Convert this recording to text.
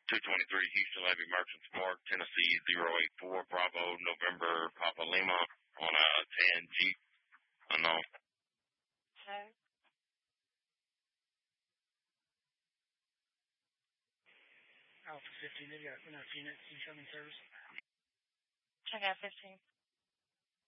223 Houston Levy Merchants Park, Tennessee 084 Bravo November Papa Lima on a 10 Jeep. Unknown. Okay. Alpha 15, they've got enough units incoming service. Check out 15.